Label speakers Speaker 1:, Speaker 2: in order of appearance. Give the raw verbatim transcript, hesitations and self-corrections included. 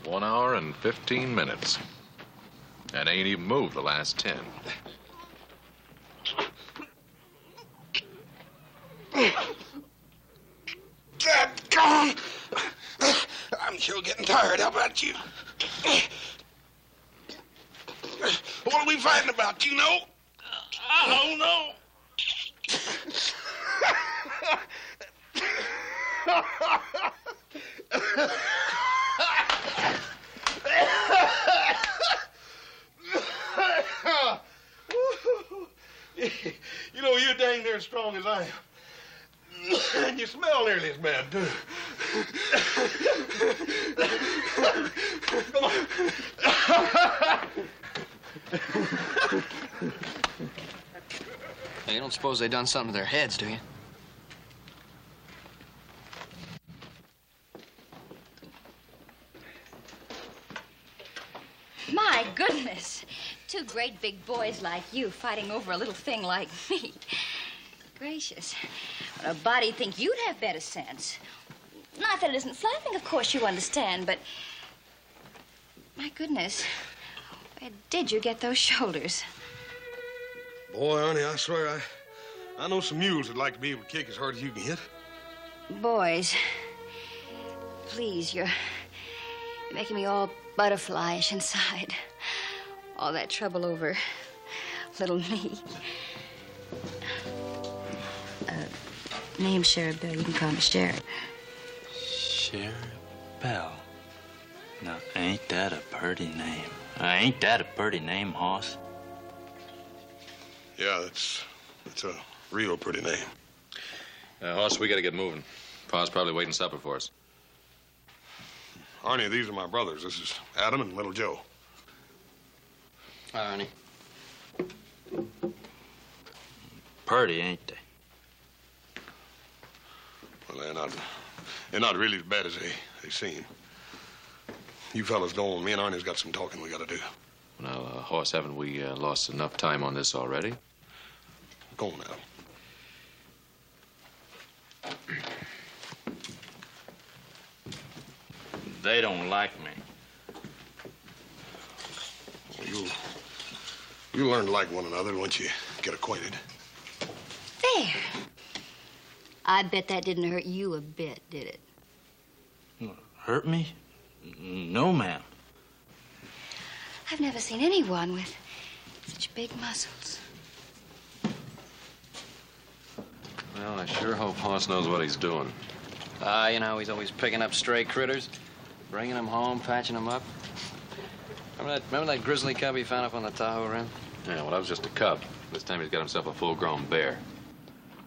Speaker 1: One hour and fifteen minutes. And ain't even moved the last ten.
Speaker 2: Dadgone! I'm sure getting tired. How about you? What are we fighting about, you know? I don't know. You know, you're dang near as strong as I am. And you smell nearly as bad, too. Come on.
Speaker 3: Hey, you don't suppose they done something to their heads, do you?
Speaker 4: My goodness. Two great big boys like you fighting over a little thing like me. Gracious. Well, a body'd think you'd have better sense. Not that it isn't flattering, of course you understand, but... My goodness. Where did you get those shoulders?
Speaker 2: Boy, honey, I swear, I, I know some mules that'd like to be able to kick as hard as you can hit.
Speaker 4: Boys, please, you're, you're making me all butterflyish inside. All that trouble over little me. Uh, name's Sheriff Bell. You can call me Sheriff.
Speaker 5: Sheriff Bell. Now, ain't that a pretty name? Uh, ain't that a pretty name, Hoss?
Speaker 2: Yeah, that's, that's a real pretty name.
Speaker 1: Uh, Hoss, we gotta get moving. Pa's probably waiting supper for us.
Speaker 2: Arnie, these are my brothers. This is Adam and little Joe.
Speaker 3: Hi, Arnie.
Speaker 5: Purty, ain't they?
Speaker 2: Well, they're not, they're not really as bad as they, they seem. You fellas go on. Me and Arnie's got some talking we gotta do.
Speaker 1: Now, uh, Hoss, haven't we uh, lost enough time on this already?
Speaker 2: Go on, Adam.
Speaker 5: They don't like me.
Speaker 2: Well, you'll, you'll learn to like one another once you get acquainted.
Speaker 4: There. I bet that didn't hurt you a bit, did it?
Speaker 5: Hurt me? No, ma'am.
Speaker 4: I've never seen anyone with such big muscles.
Speaker 1: Well, I sure hope Hoss knows what he's doing.
Speaker 3: Ah, uh, you know, he's always picking up stray critters, bringing them home, patching them up. Remember that, remember that grizzly cub he found up on the Tahoe Rim?
Speaker 1: Yeah, well, that was just a cub. This time he's got himself a full-grown bear.